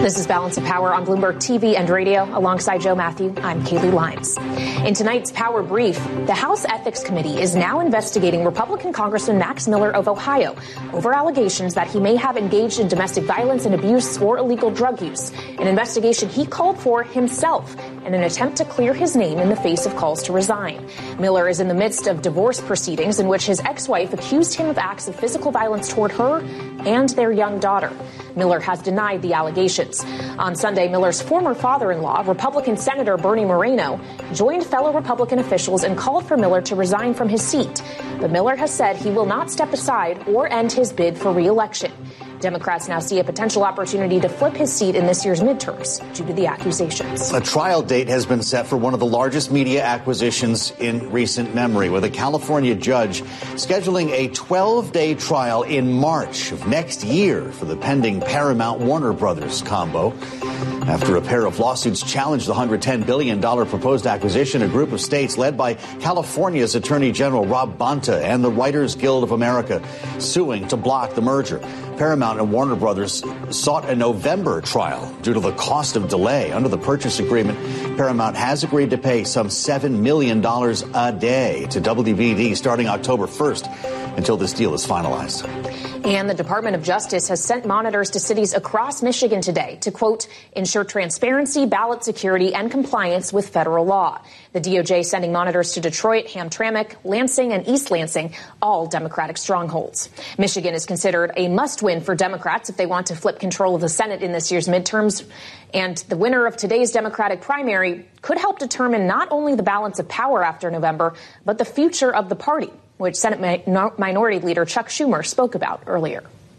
This is Balance of Power on Bloomberg TV and radio. Alongside Joe Matthew, I'm Kaylee Lyons. In tonight's Power Brief, the House Ethics Committee is now investigating Republican Congressman Max Miller of Ohio over allegations that he may have engaged in domestic violence and abuse or illegal drug use, an investigation he called for himself in an attempt to clear his name in the face of calls to resign. Miller is in the midst of divorce proceedings in which his ex-wife accused him of acts of physical violence toward her and their young daughter. Miller has denied the allegations. On Sunday, Miller's former father-in-law, Republican Senator Bernie Moreno, joined fellow Republican officials and called for Miller to resign from his seat. But Miller has said he will not step aside or end his bid for re-election. Democrats now see a potential opportunity to flip his seat in this year's midterms due to the accusations. A trial date has been set for one of the largest media acquisitions in recent memory, with a California judge scheduling a 12-day trial in March of next year for the pending Paramount-Warner Brothers combo. After a pair of lawsuits challenged the $110 billion proposed acquisition, a group of states led by California's Attorney General Rob Bonta and the Writers Guild of America suing to block the merger. Paramount and Warner Brothers sought a November trial due to the cost of delay. Under the purchase agreement, Paramount has agreed to pay some $7 million a day to WBD starting October 1st until this deal is finalized. And the Department of Justice has sent monitors to cities across Michigan today to, quote, ensure transparency, ballot security, and compliance with federal law. The DOJ sending monitors to Detroit, Hamtramck, Lansing, and East Lansing, all Democratic strongholds. Michigan is considered a must-win for Democrats if they want to flip control of the Senate in this year's midterms. And the winner of today's Democratic primary could help determine not only the balance of power after November, but the future of the party, which Senate Minority Leader Chuck Schumer spoke about earlier.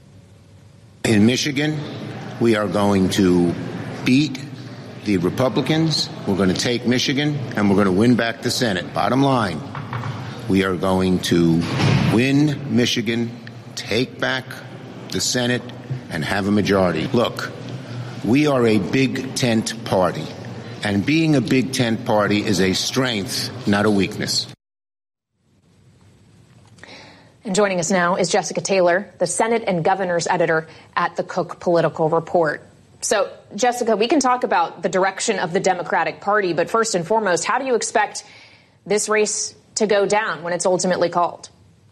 In Michigan, we are going to beat the Republicans. We're going to take Michigan, and we're going to win back the Senate. Bottom line, we are going to win Michigan, take back the Senate, and have a majority. Look, we are a big tent party, and being a big tent party is a strength, not a weakness. And joining us now is Jessica Taylor, the Senate and Governors editor at the Cook Political Report. So, Jessica, we can talk about the direction of the Democratic Party, but first and foremost, how do you expect this race to go down when it's ultimately called?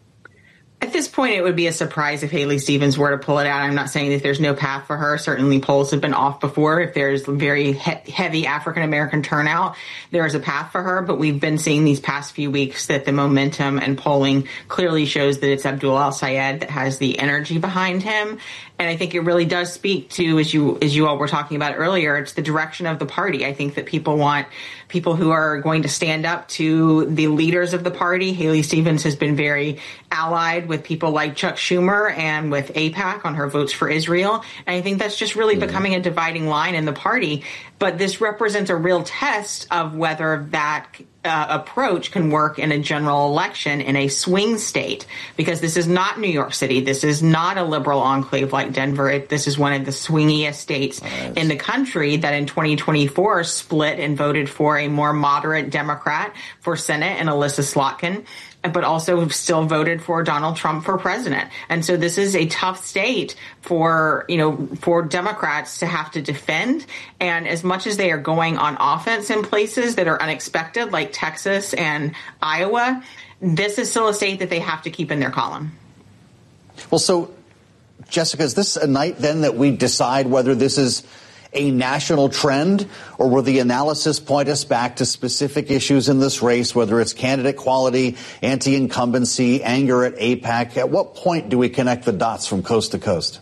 At this point, it would be a surprise if Haley Stevens were to pull it out. I'm not saying that there's no path for her. Certainly polls have been off before. If there's very heavy African-American turnout, there is a path for her. But we've been seeing these past few weeks that the momentum and polling clearly shows that it's Abdul El-Sayed that has the energy behind him. And I think it really does speak to, as you all were talking about earlier, it's the direction of the party. I think that people want people who are going to stand up to the leaders of the party. Haley Stevens has been very allied with people like Chuck Schumer and with AIPAC on her votes for Israel. And I think that's just really becoming a dividing line in the party. But this represents a real test of whether that approach can work in a general election in a swing state, because this is not New York City. This is not a liberal enclave like Denver. This is one of the swingiest states in the country that in 2024 split and voted for a more moderate Democrat for Senate and Alyssa Slotkin, but also still voted for Donald Trump for president. And so this is a tough state for Democrats to have to defend. And as much as they are going on offense in places that are unexpected, like Texas and Iowa, this is still a state that they have to keep in their column. Well, so, Jessica, is this a night then that we decide whether this is a national trend, or will the analysis point us back to specific issues in this race, whether it's candidate quality, anti-incumbency, anger at AIPAC? At what point do we connect the dots from coast to coast?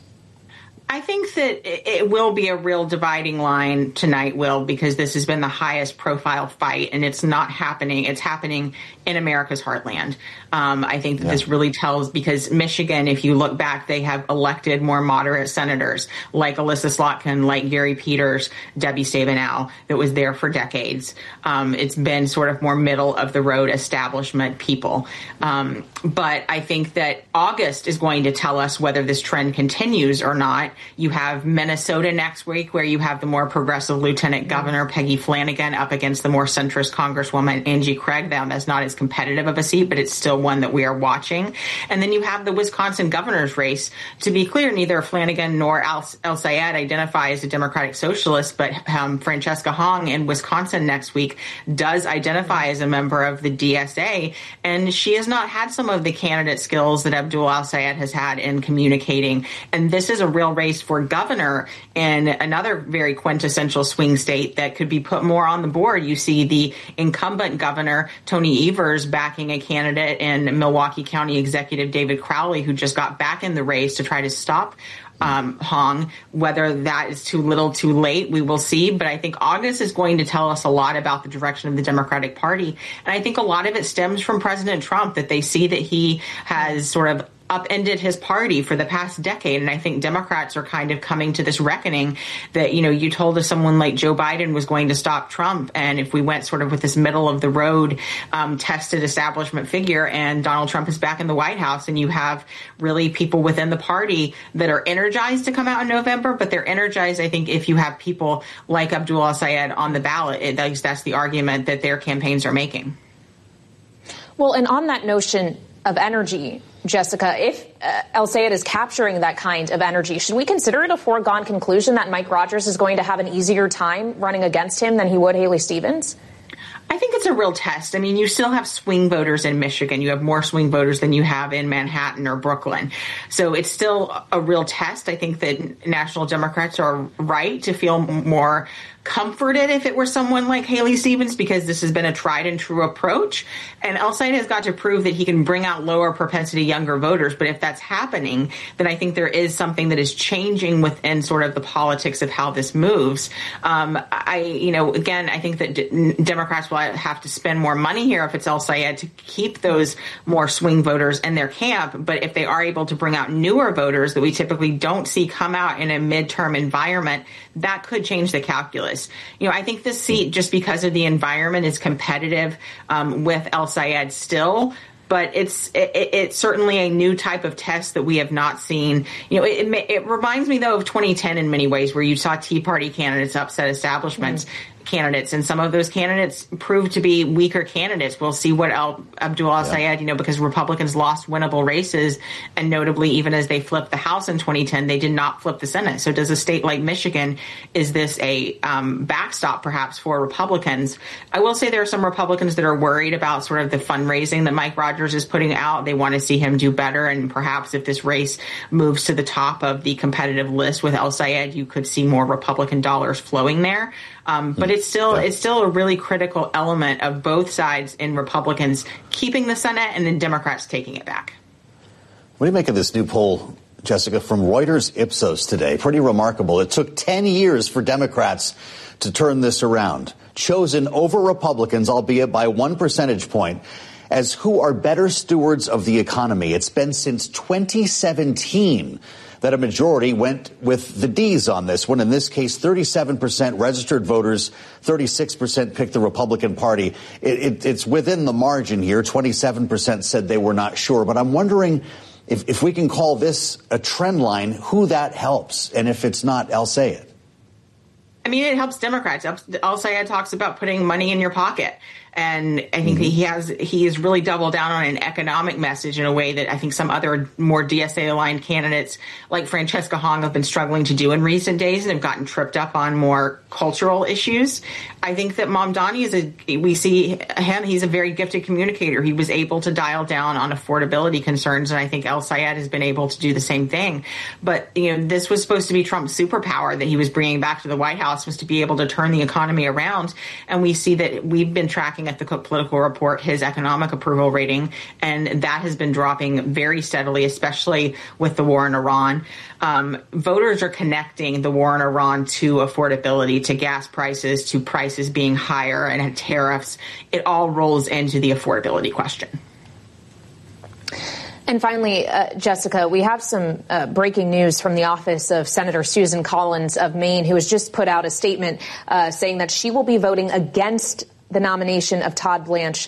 I think that it will be a real dividing line tonight, Will, because this has been the highest profile fight, and it's not happening. It's happening in America's heartland. I think that this really tells, because Michigan, if you look back, they have elected more moderate senators like Alyssa Slotkin, like Gary Peters, Debbie Stabenow, that was there for decades. It's been sort of more middle of the road establishment people. But I think that August is going to tell us whether this trend continues or not. You have Minnesota next week, where you have the more progressive Lieutenant Governor Peggy Flanagan up against the more centrist Congresswoman Angie Craig. That's not as competitive of a seat, but it's still one that we are watching. And then you have the Wisconsin governor's race. To be clear, neither Flanagan nor El-Sayed identify as a Democratic socialist, but Francesca Hong in Wisconsin next week does identify as a member of the DSA, and she has not had some of the candidate skills that Abdul El-Sayed has had in communicating. And this is a real race for governor in another very quintessential swing state that could be put more on the board. You see the incumbent governor, Tony Evers, backing a candidate in Milwaukee County Executive David Crowley, who just got back in the race to try to stop Hong. Whether that is too little, too late, we will see. But I think August is going to tell us a lot about the direction of the Democratic Party. And I think a lot of it stems from President Trump, that they see that he has sort of upended his party for the past decade. And I think Democrats are kind of coming to this reckoning that, you told us someone like Joe Biden was going to stop Trump. And if we went sort of with this middle of the road tested establishment figure, and Donald Trump is back in the White House, and you have really people within the party that are energized to come out in November, but they're energized, I think, if you have people like Abdul El-Sayed on the ballot. At least that's the argument that their campaigns are making. Well, and on that notion of energy, Jessica, if El-Sayed is capturing that kind of energy, should we consider it a foregone conclusion that Mike Rogers is going to have an easier time running against him than he would Haley Stevens? I think it's a real test. I mean, you still have swing voters in Michigan. You have more swing voters than you have in Manhattan or Brooklyn. So it's still a real test. I think that national Democrats are right to feel more comforted if it were someone like Haley Stevens, because this has been a tried and true approach. And El-Sayed has got to prove that he can bring out lower propensity younger voters. But if that's happening, then I think there is something that is changing within sort of the politics of how this moves. Again, I think that Democrats will have to spend more money here if it's El-Sayed to keep those more swing voters in their camp. But if they are able to bring out newer voters that we typically don't see come out in a midterm environment, that could change the calculus. I think this seat, just because of the environment, is competitive with El-Sayed still. But it's certainly a new type of test that we have not seen. It reminds me, though, of 2010 in many ways, where you saw Tea Party candidates upset establishments. Candidates, and some of those candidates proved to be weaker candidates. We'll see what Abdul El-Sayed, because Republicans lost winnable races, and notably, even as they flipped the House in 2010, they did not flip the Senate. So does a state like Michigan, is this a backstop perhaps for Republicans? I will say there are some Republicans that are worried about sort of the fundraising that Mike Rogers is putting out. They want to see him do better, and perhaps if this race moves to the top of the competitive list with El-Sayed, you could see more Republican dollars flowing there. But it's still a really critical element of both sides in Republicans keeping the Senate and then Democrats taking it back. What do you make of this new poll, Jessica, from Reuters Ipsos today? Pretty remarkable. It took 10 years for Democrats to turn this around, chosen over Republicans, albeit by 1 percentage point, as who are better stewards of the economy. It's been since 2017 that a majority went with the D's on this one. In this case, 37% registered voters, 36% picked the Republican Party. It's within the margin here. 27% said they were not sure. But I'm wondering if we can call this a trend line, who that helps, and if it's not El-Sayed. I mean, it helps Democrats. El-Sayed talks about putting money in your pocket. And I think he has really doubled down on an economic message in a way that I think some other more DSA-aligned candidates like Francesca Hong have been struggling to do in recent days and have gotten tripped up on more cultural issues. I think that Mamdani we see him, he's a very gifted communicator. He was able to dial down on affordability concerns, and I think El-Sayed has been able to do the same thing. But, this was supposed to be Trump's superpower that he was bringing back to the White House, was to be able to turn the economy around. And we see that we've been tracking at the Cook Political Report his economic approval rating, and that has been dropping very steadily, especially with the war in Iran. Voters are connecting the war in Iran to affordability, to gas prices, to prices being higher, and tariffs. It all rolls into the affordability question. And finally, Jessica, we have some breaking news from the office of Senator Susan Collins of Maine, who has just put out a statement saying that she will be voting against the nomination of Todd Blanche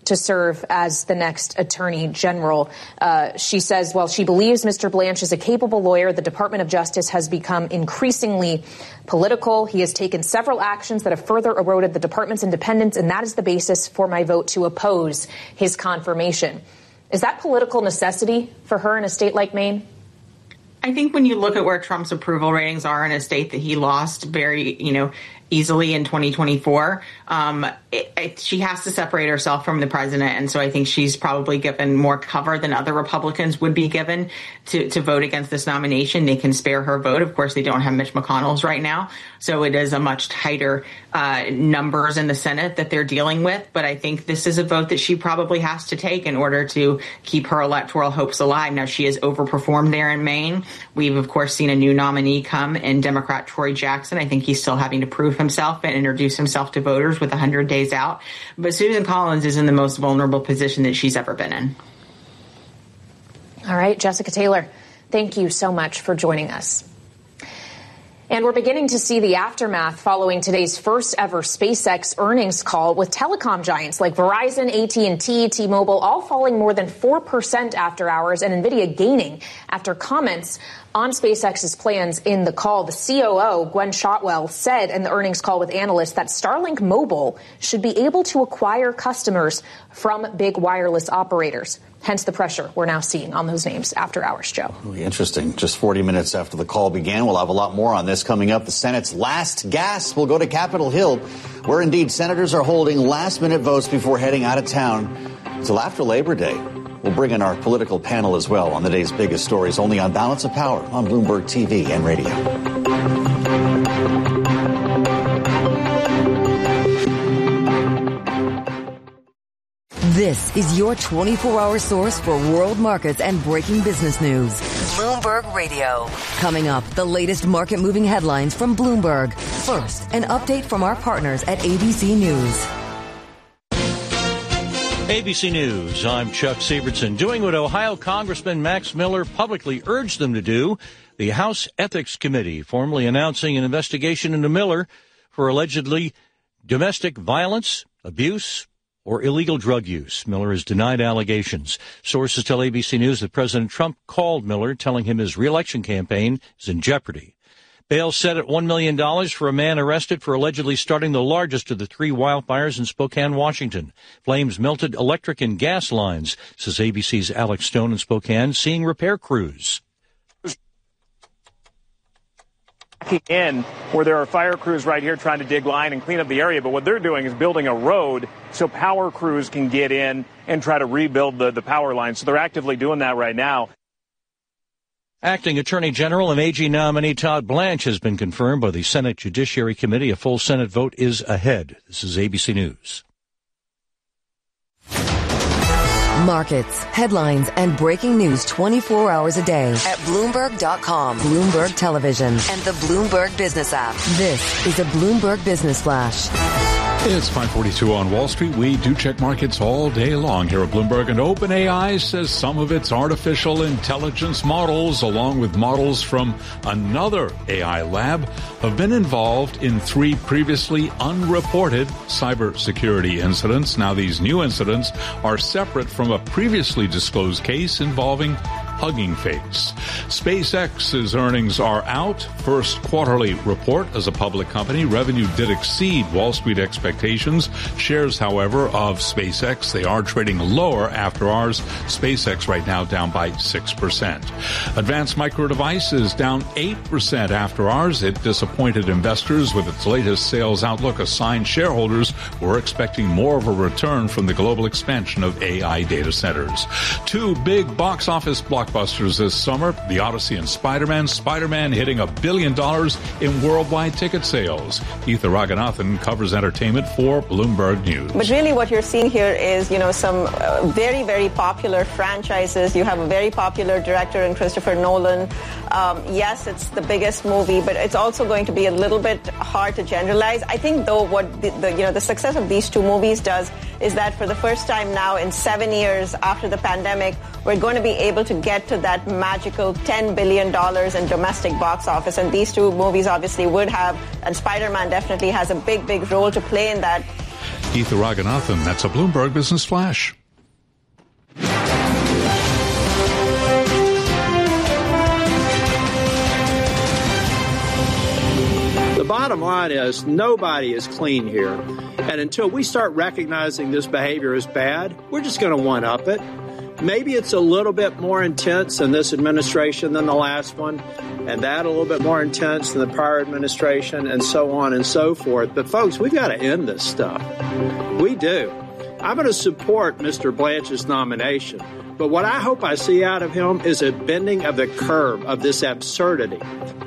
to serve as the next attorney general. She says, while she believes Mr. Blanche is a capable lawyer, the Department of Justice has become increasingly political. He has taken several actions that have further eroded the department's independence, and that is the basis for my vote to oppose his confirmation. Is that political necessity for her in a state like Maine? I think when you look at where Trump's approval ratings are in a state that he lost very, easily in 2024, she has to separate herself from the president. And so I think she's probably given more cover than other Republicans would be given to vote against this nomination. They can spare her vote. Of course, they don't have Mitch McConnell's right now. So it is a much tighter numbers in the Senate that they're dealing with. But I think this is a vote that she probably has to take in order to keep her electoral hopes alive. Now, she has overperformed there in Maine. We've, of course, seen a new nominee come in Democrat Troy Jackson. I think he's still having to prove himself and introduce himself to voters with 100 days out. But Susan Collins is in the most vulnerable position that she's ever been in. All right, Jessica Taylor, thank you so much for joining us. And we're beginning to see the aftermath following today's first ever SpaceX earnings call, with telecom giants like Verizon, AT&T, T-Mobile all falling more than 4% after hours, and NVIDIA gaining after comments on SpaceX's plans in the call. The COO, Gwen Shotwell, said in the earnings call with analysts that Starlink Mobile should be able to acquire customers from big wireless operators. Hence the pressure we're now seeing on those names after hours, Joe. Really interesting. Just 40 minutes after the call began. We'll have a lot more on this coming up. The Senate's last gasp will go to Capitol Hill, where indeed senators are holding last-minute votes before heading out of town until after Labor Day. We'll bring in our political panel as well on the day's biggest stories, only on Balance of Power on Bloomberg TV and radio. This is your 24-hour source for world markets and breaking business news. Bloomberg Radio. Coming up, the latest market-moving headlines from Bloomberg. First, an update from our partners at ABC News. ABC News, I'm Chuck Sievertson. Doing what Ohio Congressman Max Miller publicly urged them to do, the House Ethics Committee formally announcing an investigation into Miller for allegedly domestic violence, abuse, or illegal drug use. Miller has denied allegations. Sources tell ABC News that President Trump called Miller, telling him his re-election campaign is in jeopardy. Bail set at $1 million for a man arrested for allegedly starting the largest of the three wildfires in Spokane, Washington. Flames melted electric and gas lines, says ABC's Alex Stone in Spokane, seeing repair crews. In where there are fire crews right here trying to dig line and clean up the area. But what they're doing is building a road so power crews can get in and try to rebuild the power line. So they're actively doing that right now. Acting Attorney General and AG nominee Todd Blanche has been confirmed by the Senate Judiciary Committee. A full Senate vote is ahead. This is ABC News. Markets, headlines, and breaking news 24 hours a day at Bloomberg.com, Bloomberg Television, and the Bloomberg Business app. This is a Bloomberg Business Flash. It's 5:42 on Wall Street. We do check markets all day long here at Bloomberg, and OpenAI says some of its artificial intelligence models, along with models from another AI lab, have been involved in 3 previously unreported cybersecurity incidents. Now, these new incidents are separate from a previously disclosed case involving Hugging Face. SpaceX's earnings are out. First quarterly report as a public company. Revenue did exceed Wall Street expectations. Shares, however, of SpaceX, they are trading lower after hours. SpaceX right now down by 6%. Advanced Micro Devices down 8% after hours. It disappointed investors with its latest sales outlook. Assigned shareholders were expecting more of a return from the global expansion of AI data centers. 2 big box office blockbusters this summer, The Odyssey and Spider-Man. Spider-Man hitting $1 billion in worldwide ticket sales. Etha Raghunathan covers entertainment for Bloomberg News. But really what you're seeing here is, some very, very popular franchises. You have a very popular director in Christopher Nolan. Yes, it's the biggest movie, but it's also going to be a little bit hard to generalize. I think, though, what the success of these 2 movies does is that for the first time now in 7 years after the pandemic, we're going to be able to get to that magical $10 billion in domestic box office. And these 2 movies obviously would have, and Spider-Man definitely has a big, big role to play in that. Keith Raghunathan. That's a Bloomberg Business Flash. The bottom line is nobody is clean here. And until we start recognizing this behavior is bad, we're just going to one-up it. Maybe it's a little bit more intense in this administration than the last one, and that a little bit more intense than the prior administration, and so on and so forth. But, folks, we've got to end this stuff. We do. I'm going to support Mr. Blanche's nomination. But what I hope I see out of him is a bending of the curve of this absurdity.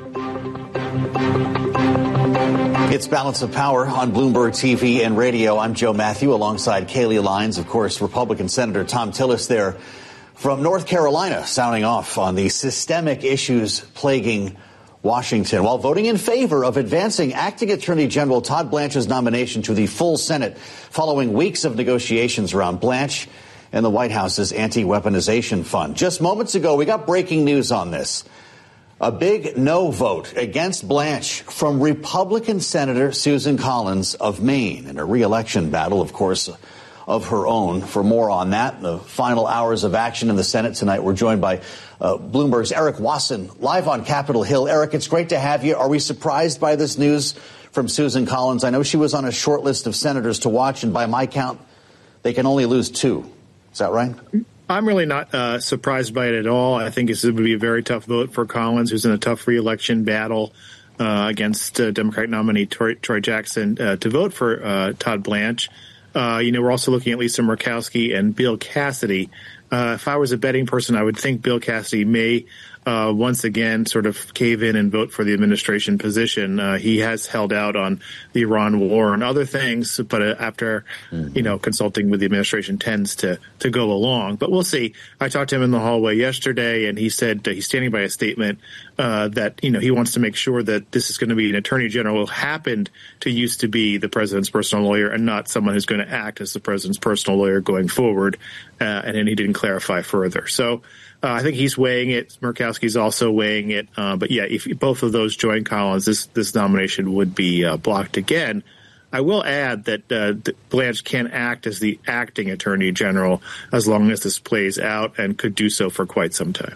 It's Balance of Power on Bloomberg TV and radio. I'm Joe Matthew alongside Kaylee Lyons. Of course, Republican Senator Thom Tillis there from North Carolina, sounding off on the systemic issues plaguing Washington while voting in favor of advancing Acting Attorney General Todd Blanche's nomination to the full Senate following weeks of negotiations around Blanche and the White House's anti-weaponization fund. Just moments ago, we got breaking news on this. A big no vote against Blanche from Republican Senator Susan Collins of Maine in a re-election battle, of course, of her own. For more on that, the final hours of action in the Senate tonight, we're joined by Bloomberg's Eric Wasson, live on Capitol Hill. Eric, it's great to have you. Are we surprised by this news from Susan Collins? I know she was on a short list of senators to watch, and by my count, they can only lose 2. Is that right? I'm really not surprised by it at all. I think this would be a very tough vote for Collins, who's in a tough re-election battle against Democratic nominee Troy Jackson to vote for Todd Blanche. We're also looking at Lisa Murkowski and Bill Cassidy. If I was a betting person, I would think Bill Cassidy may once again sort of cave in and vote for the administration position. He has held out on the Iran war and other things, but after, consulting with the administration tends to go along. But we'll see. I talked to him in the hallway yesterday, and he said he's standing by a statement that, he wants to make sure that this is going to be an attorney general who happened to used to be the president's personal lawyer and not someone who's going to act as the president's personal lawyer going forward. And then he didn't clarify further. So I think he's weighing it. Murkowski's also weighing it. But yeah, if both of those join Collins, this nomination would be blocked again. I will add that Blanche can act as the acting attorney general as long as this plays out, and could do so for quite some time.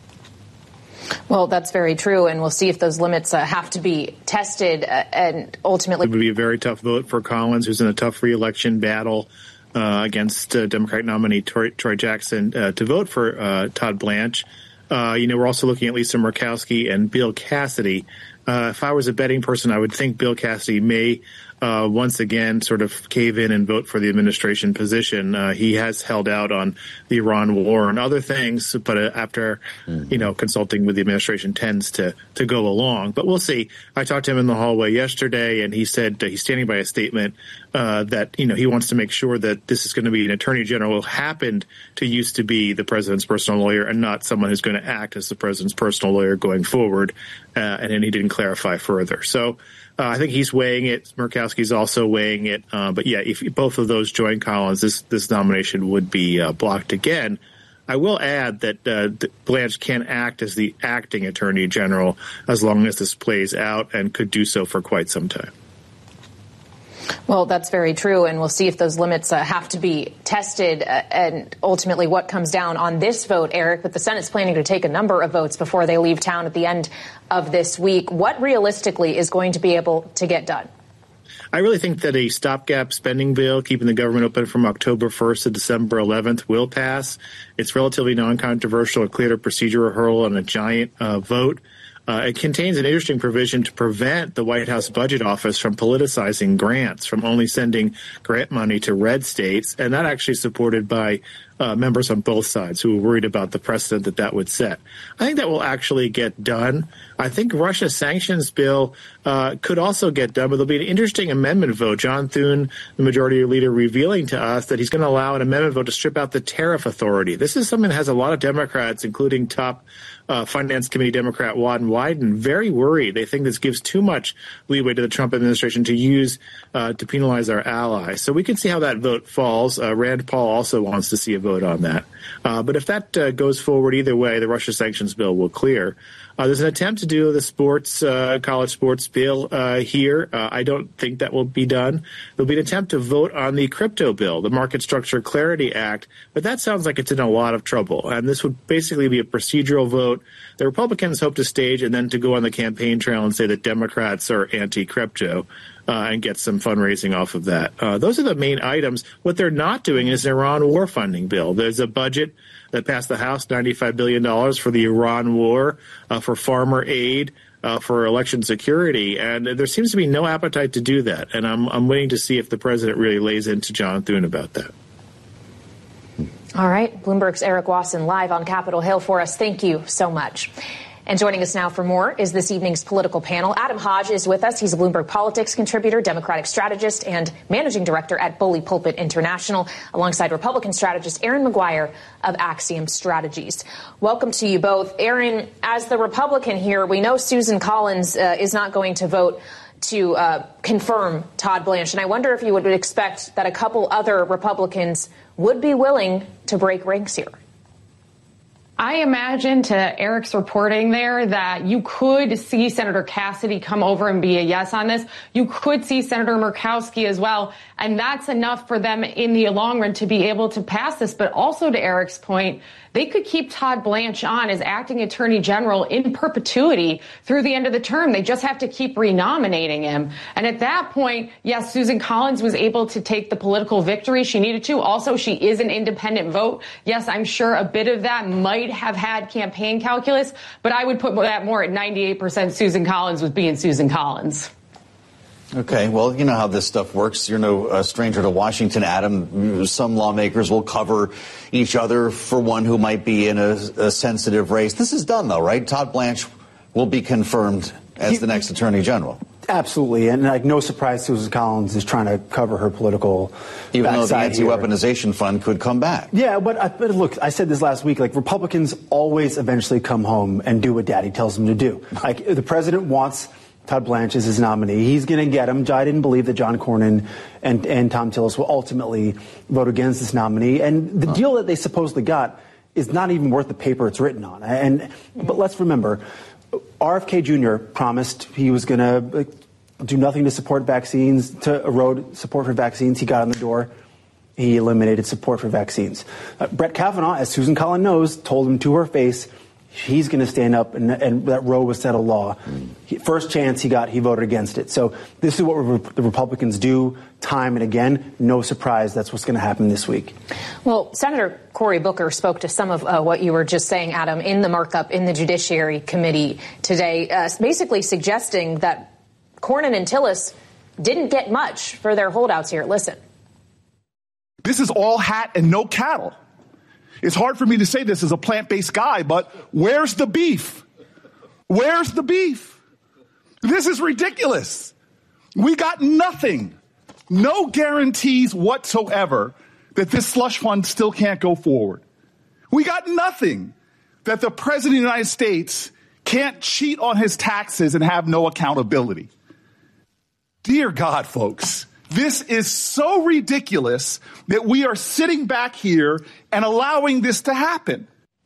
Well, that's very true, and we'll see if those limits have to be tested and ultimately. It would be a very tough vote for Collins, who's in a tough re-election battle against Democratic nominee Troy Jackson to vote for Todd Blanche. We're also looking at Lisa Murkowski and Bill Cassidy. If I was a betting person, I would think Bill Cassidy may once again sort of cave in and vote for the administration position. He has held out on the Iran war and other things, but after, consulting with the administration tends to go along. But we'll see. I talked to him in the hallway yesterday, and he said he's standing by a statement that, he wants to make sure that this is going to be an attorney general who happened to used to be the president's personal lawyer and not someone who's going to act as the president's personal lawyer going forward. And then he didn't clarify further. So I think he's weighing it. Murkowski's also weighing it. But yeah, if both of those join Collins, this nomination would be blocked again. I will add that Blanche can act as the acting attorney general as long as this plays out, and could do so for quite some time. Well, that's very true, and we'll see if those limits have to be tested and ultimately what comes down on this vote, Eric. But the Senate's planning to take a number of votes before they leave town at the end of this week. What realistically is going to be able to get done? I really think that a stopgap spending bill, keeping the government open from October 1st to December 11th, will pass. It's relatively non-controversial, a clear procedural hurdle, and a giant vote. It contains an interesting provision to prevent the White House Budget Office from politicizing grants, from only sending grant money to red states, and that actually is supported by members on both sides who are worried about the precedent that would set. I think that will actually get done. I think Russia sanctions bill could also get done, but there'll be an interesting amendment vote. John Thune, the majority leader, revealing to us that he's going to allow an amendment vote to strip out the tariff authority. This is something that has a lot of Democrats, including top Finance Committee Democrat Wadden Wyden, very worried. They think this gives too much leeway to the Trump administration to use to penalize our allies. So we can see how that vote falls. Rand Paul also wants to see a vote vote on that. But if that goes forward either way, the Russia sanctions bill will clear. There's an attempt to do the college sports bill here. I don't think that will be done. There'll be an attempt to vote on the crypto bill, the Market Structure Clarity Act, but that sounds like it's in a lot of trouble. And this would basically be a procedural vote. The Republicans hope to stage and then to go on the campaign trail and say that Democrats are anti-crypto. And get some fundraising off of that. Those are the main items. What they're not doing is an Iran war funding bill. There's a budget that passed the House, $95 billion for the Iran war, for farmer aid, for election security. And there seems to be no appetite to do that. And I'm waiting to see if the president really lays into John Thune about that. All right. Bloomberg's Eric Wasson live on Capitol Hill for us. Thank you so much. And joining us now for more is this evening's political panel. Adam Hodge is with us. He's a Bloomberg Politics contributor, Democratic strategist, and managing director at Bully Pulpit International, alongside Republican strategist Aaron McGuire of Axiom Strategies. Welcome to you both. Aaron, as the Republican here, we know Susan Collins is not going to vote to confirm Todd Blanche. And I wonder if you would expect that a couple other Republicans would be willing to break ranks here. I imagine, to Eric's reporting there, that you could see Senator Cassidy come over and be a yes on this. You could see Senator Murkowski as well. And that's enough for them in the long run to be able to pass this. But also, to Eric's point, they could keep Todd Blanche on as acting attorney general in perpetuity through the end of the term. They just have to keep renominating him. And at that point, yes, Susan Collins was able to take the political victory she needed to. Also, she is an independent vote. Yes, I'm sure a bit of that might have had campaign calculus, but I would put that more at 98% Susan Collins was being Susan Collins. Okay, well, you know how this stuff works. You're no stranger to Washington, Adam. Some lawmakers will cover each other for one who might be in a sensitive race. This is done, though, right? Todd Blanche will be confirmed as the next attorney general. Absolutely, and no surprise, Susan Collins is trying to cover her political even though the anti-weaponization fund could come back. Yeah, but look, I said this last week, like, Republicans always eventually come home and do what Daddy tells them to do. Like, the president wants Todd Blanche as his nominee. He's going to get him. I didn't believe that John Cornyn and Tom Tillis will ultimately vote against this nominee. And the deal that they supposedly got is not even worth the paper it's written on. But let's remember, RFK Jr. promised he was going to do nothing to support vaccines, to erode support for vaccines. He got on the door. He eliminated support for vaccines. Brett Kavanaugh, as Susan Collins knows, told him to her face, he's going to stand up, and that Roe was set a law. First chance he got, he voted against it. So this is what the Republicans do time and again. No surprise, that's what's going to happen this week. Well, Senator Cory Booker spoke to some of what you were just saying, Adam, in the markup in the Judiciary Committee today, basically suggesting that Cornyn and Tillis didn't get much for their holdouts here. Listen. This is all hat and no cattle. It's hard for me to say this as a plant-based guy, but where's the beef? Where's the beef? This is ridiculous. We got nothing. No guarantees whatsoever that this slush fund still can't go forward. We got nothing that the president of the United States can't cheat on his taxes and have no accountability. Dear God, folks. This is so ridiculous that we are sitting back here and allowing this to happen.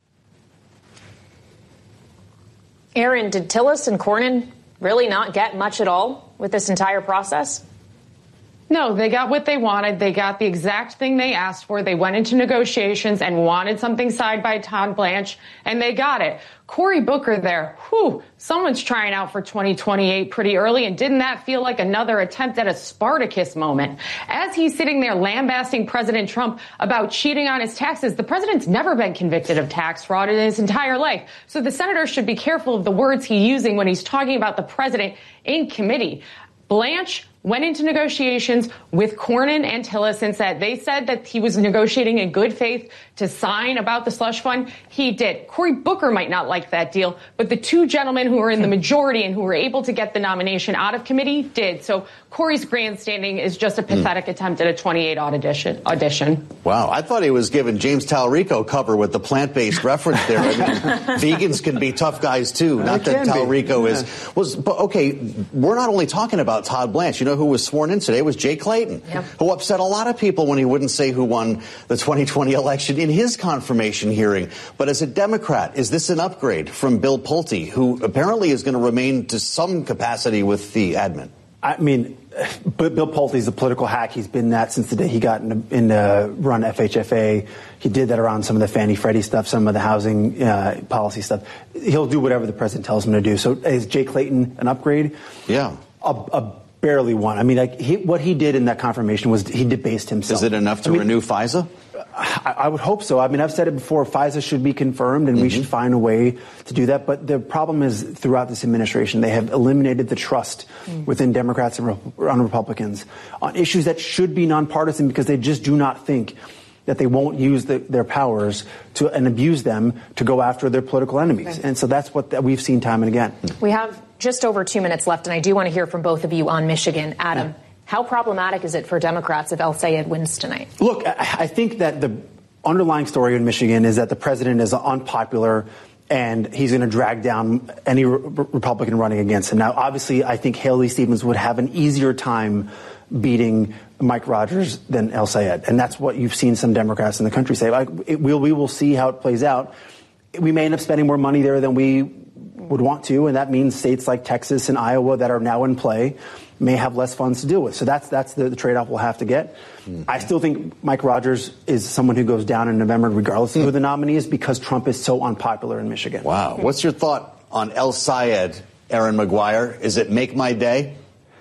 Aaron, did Tillis and Cornyn really not get much at all with this entire process? No, they got what they wanted. They got the exact thing they asked for. They went into negotiations and wanted something signed by Todd Blanche, and they got it. Cory Booker there, someone's trying out for 2028 pretty early, and didn't that feel like another attempt at a Spartacus moment? As he's sitting there lambasting President Trump about cheating on his taxes, the president's never been convicted of tax fraud in his entire life. So the senator should be careful of the words he's using when he's talking about the president in committee. Blanche went into negotiations with Cornyn and Tillis and they said that he was negotiating in good faith to sign about the slush fund. He did. Cory Booker might not like that deal, but the two gentlemen who are in the majority and who were able to get the nomination out of committee did. So Cory's grandstanding is just a pathetic attempt at a 28 audition. Wow. I thought he was giving James Talarico cover with the plant-based reference there. I mean, vegans can be tough guys, too. Not that Talarico was. But, okay, we're not only talking about Todd Blanche. You know, know who was sworn in today was Jay Clayton, who upset a lot of people when he wouldn't say who won the 2020 election in his confirmation hearing. But as a Democrat, is this an upgrade from Bill Pulte, who apparently is going to remain to some capacity with the admin? I mean, but Bill Pulte is a political hack. He's been that since the day he got in run FHFA. He did that around some of the Fannie Freddie stuff, some of the housing policy stuff. He'll do whatever the president tells him to do. So is Jay Clayton an upgrade? Yeah. A barely one. I mean, what he did in that confirmation was he debased himself. Is it enough to renew FISA? I would hope so. I mean, I've said it before, FISA should be confirmed, and we should find a way to do that. But the problem is, throughout this administration, they have eliminated the trust within Democrats and Republicans on issues that should be nonpartisan, because they just do not think that they won't use their powers and abuse them to go after their political enemies. Right. And so that's what we've seen time and again. We have just over 2 minutes left, and I do want to hear from both of you on Michigan. Adam, how problematic is it for Democrats if El Sayed wins tonight? Look, I think that the underlying story in Michigan is that the president is unpopular and he's going to drag down any Republican running against him. Now, obviously, I think Haley Stevens would have an easier time beating Mike Rogers than El Sayed. And that's what you've seen some Democrats in the country say. We will see how it plays out. We may end up spending more money there than we would want to, and that means states like Texas and Iowa that are now in play may have less funds to deal with. So that's the trade-off we'll have to get. I still think Mike Rogers is someone who goes down in November regardless of who the nominee is, because Trump is so unpopular in Michigan. Wow. What's your thought on El Sayed, Aaron McGuire? Is it make my day?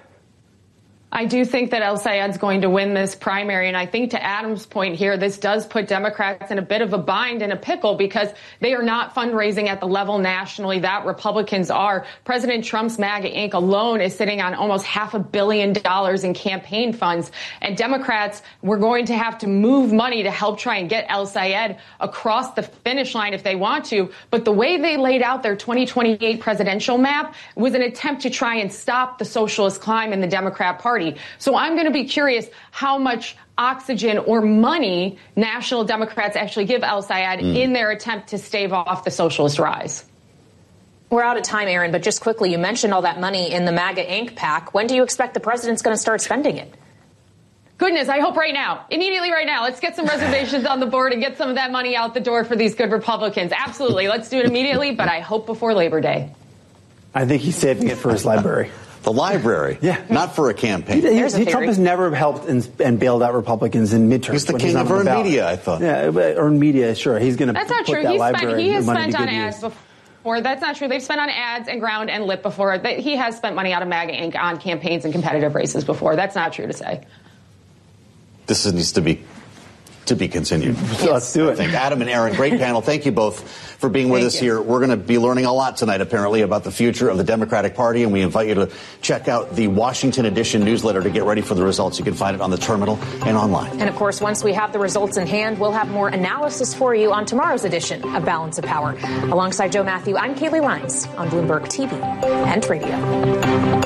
I do think that El Sayed's going to win this primary. And I think to Adam's point here, this does put Democrats in a bit of a bind and a pickle, because they are not fundraising at the level nationally that Republicans are. President Trump's MAGA Inc. alone is sitting on almost $500 million in campaign funds. And Democrats were going to have to move money to help try and get El Sayed across the finish line if they want to. But the way they laid out their 2028 presidential map was an attempt to try and stop the socialist climb in the Democrat Party. So I'm going to be curious how much oxygen or money national Democrats actually give El Sayed in their attempt to stave off the socialist rise. We're out of time, Aaron, but just quickly, you mentioned all that money in the MAGA Inc. PAC. When do you expect the president's going to start spending it? Goodness, I hope right now. Immediately right now. Let's get some reservations on the board and get some of that money out the door for these good Republicans. Absolutely. Let's do it immediately, but I hope before Labor Day. I think he's saving it for his library. The library? Yeah. Not for a campaign. Trump has never helped and bailed out Republicans in midterms. He's the king of earned media, I thought. Yeah, earned media, sure. He's going to That's not put true. that He has library spent on use. ads before. That's not true. They've spent on ads and ground and lip before. He has spent money out of MAGA Inc. on campaigns and competitive races before. That's not true to say. This needs to be continued. Let's do it. Adam and Aaron, great panel. Thank you both for being with us here. We're going to be learning a lot tonight, apparently, about the future of the Democratic Party, and we invite you to check out the Washington Edition newsletter to get ready for the results. You can find it on the terminal and online. And, of course, once we have the results in hand, we'll have more analysis for you on tomorrow's edition of Balance of Power. Alongside Joe Matthew, I'm Kaylee Lines on Bloomberg TV and Radio.